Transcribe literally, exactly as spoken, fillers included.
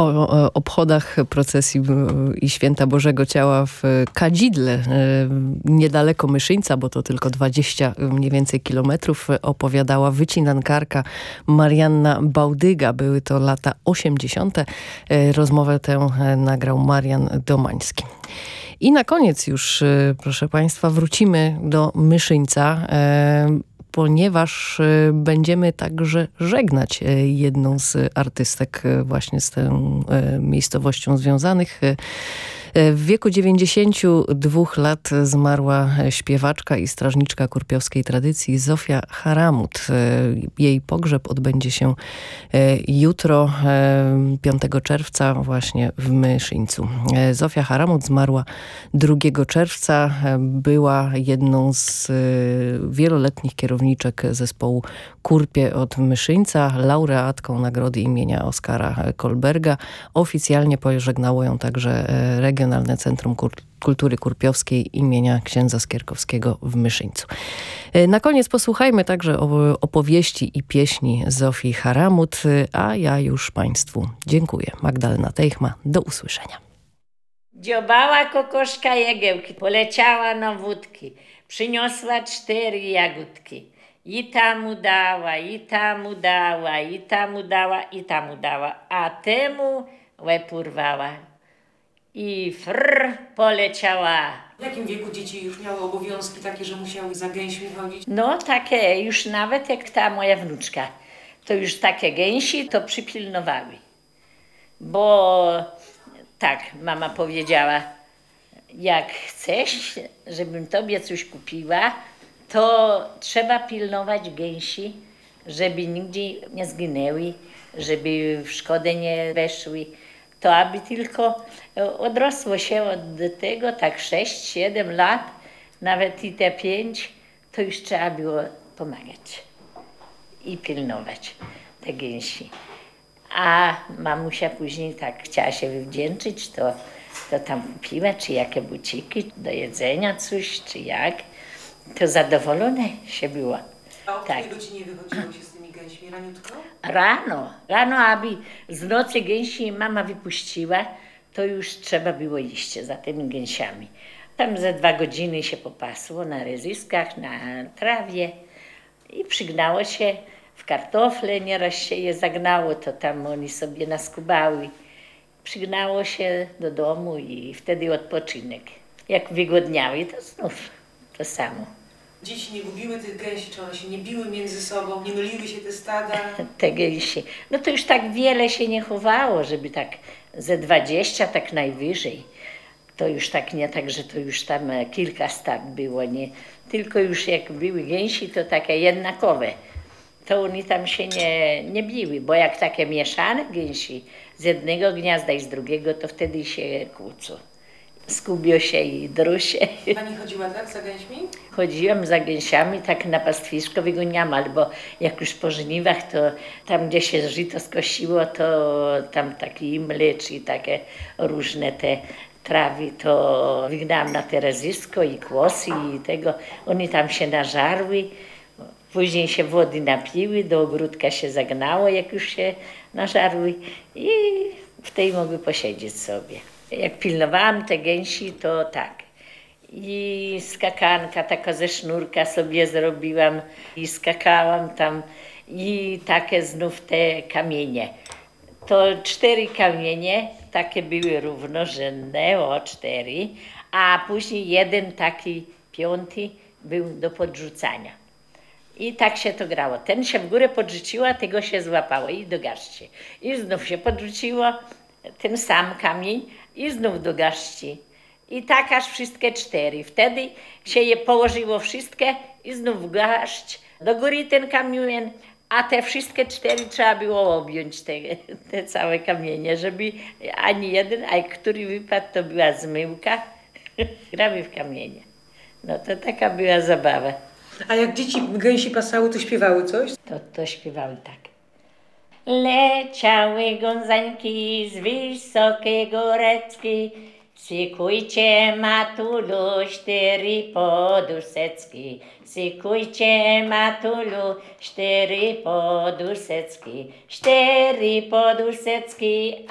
O, o obchodach procesji i Święta Bożego Ciała w Kadzidle, niedaleko Myszyńca, bo to tylko dwadzieścia mniej więcej kilometrów, opowiadała wycinankarka Marianna Bałdyga. Były to lata osiemdziesiąte. Rozmowę tę nagrał Marian Domański. I na koniec już, proszę Państwa, wrócimy do Myszyńca, ponieważ będziemy także żegnać jedną z artystek właśnie z tą miejscowością związanych. W wieku dziewięćdziesięciu dwóch lat zmarła śpiewaczka i strażniczka kurpiowskiej tradycji Zofia Haramut. Jej pogrzeb odbędzie się jutro, piątego czerwca, właśnie w Myszyńcu. Zofia Haramut zmarła drugiego czerwca. Była jedną z wieloletnich kierowniczek zespołu Kurpie od Myszyńca, laureatką nagrody imienia Oskara Kolberga. Oficjalnie pożegnało ją także Regionalne Centrum Kultury Kurpiowskiej imienia księdza Skierkowskiego w Myszyńcu. Na koniec posłuchajmy także opowieści i pieśni Zofii Haramut, a ja już Państwu dziękuję. Magdalena Teichma, do usłyszenia. Dziobała kokoszka jagiełki, poleciała na wódki, przyniosła cztery jagódki. I tamu dała, i tamu dała, i tamu dała, i tamu dała, a temu łeb urwała. I frr poleciała. W jakim wieku dzieci już miały obowiązki takie, że musiały za gęśmi chodzić? No takie, już nawet jak ta moja wnuczka, to już takie gęsi to przypilnowały. Bo tak, mama powiedziała, jak chcesz, żebym tobie coś kupiła, to trzeba pilnować gęsi, żeby nigdzie nie zginęły, żeby w szkodę nie weszły. To aby tylko odrosło się od tego, tak sześć, siedem lat, nawet i te pięć, to już trzeba było pomagać i pilnować te gęsi. A mamusia później tak chciała się wywdzięczyć, to, to tam kupiła, czy jakie buciki do jedzenia coś, czy jak. To zadowolone się było. A o tak. której godzinie wychodziło się z tymi gęśmi? Raniutko? Rano. Rano, aby z nocy gęsi mama wypuściła, to już trzeba było iść za tymi gęsiami. Tam ze dwa godziny się popasło na rezyskach, na trawie i przygnało się w kartofle, nieraz się je zagnało, to tam oni sobie naskubały. Przygnało się do domu i wtedy odpoczynek. Jak wygodniały, to znów to samo. Dzieci nie gubiły tych gęsi, czy one się nie biły między sobą, nie myliły się te stada? Te gęsi. No to już tak wiele się nie chowało, żeby tak ze dwadzieścia tak najwyżej. To już tak nie tak, że to już tam kilka stad było, nie. Tylko już jak były gęsi, to takie jednakowe. To oni tam się nie, nie biły, bo jak takie mieszane gęsi z jednego gniazda i z drugiego, to wtedy się kłócą. Skubią się i drą się. Pani chodziła tak za gęśmi? Chodziłam za gęsiami, tak na pastwisko wygoniłam, albo jak już po żniwach, to tam gdzie się żyto skosiło, to tam taki mlecz i takie różne te trawy, to wygnałam na terezysko i kłosy i tego. Oni tam się nażarły, później się wody napiły, do ogródka się zagnało, jak już się nażarły i w tej mogły posiedzieć sobie. Jak pilnowałam te gęsi, to tak. I skakanka taka ze sznurka sobie zrobiłam i skakałam tam i takie znów te kamienie. To cztery kamienie, takie były równorzędne, o cztery, a później jeden taki piąty był do podrzucania. I tak się to grało. Ten się w górę podrzuciło, a tego się złapało i do garści. I znów się podrzuciło ten sam kamień i znów do garści. I tak aż wszystkie cztery. Wtedy się je położyło wszystkie i znów w garść. Do góry ten kamień, a te wszystkie cztery trzeba było objąć, te, te całe kamienie, żeby ani jeden, a który wypadł, to była zmyłka. Gramy w kamienie. No to taka była zabawa. A jak dzieci gęsi pasały, to śpiewały coś? To, to śpiewały tak. Leciały gązańki z wysokiej góreczki, sykujcie matulu cztery poduszeczki, sykujcie matulu cztery poduszeczki, cztery poduszeczki.